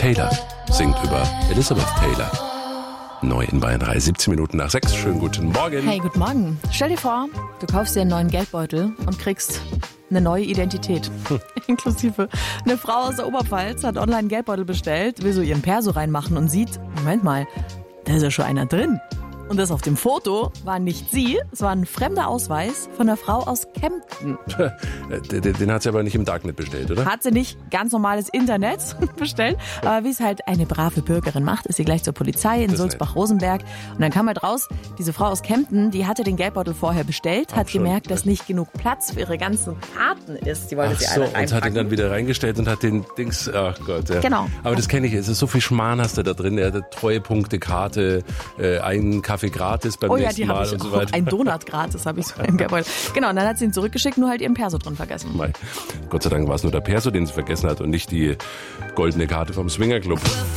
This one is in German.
Taylor singt über Elizabeth Taylor. Neu in Bayern 3, 17 Minuten nach 6. Schönen guten Morgen. Hey, guten Morgen. Stell dir vor, du kaufst dir einen neuen Geldbeutel und kriegst eine neue Identität. Inklusive. Eine Frau aus der Oberpfalz hat online einen Geldbeutel bestellt, will so ihren Perso reinmachen und sieht, Moment mal, da ist ja schon einer drin. Und das auf dem Foto war nicht sie, es war ein fremder Ausweis von einer Frau aus Kempten. Den hat sie aber nicht im Darknet bestellt, oder? Hat sie nicht, ganz normales Internet bestellt. Aber wie es halt eine brave Bürgerin macht, ist sie gleich zur Polizei in Sulzbach-Rosenberg. Und dann kam halt raus, diese Frau aus Kempten, die hatte den Geldbeutel vorher bestellt, hat gemerkt, dass nicht genug Platz für ihre ganzen Karten ist. Die wollte sie alle reinpacken. Und hat ihn dann wieder reingestellt und hat den Dings, ach Gott. Ja. Genau. Aber das kenne ich, es ist so viel Schmarrn hast du da drin. Er hat Treuepunkte-Karte, einen Kaffee gratis beim nächsten Mal und so weiter. Ein Donut gratis habe ich so im Geldbeutel. Genau, und dann hat sie ihn zurückgeschickt, nur halt ihren Perso drin vergessen. Mei. Gott sei Dank war es nur der Perso, den sie vergessen hat und nicht die goldene Karte vom Swingerclub.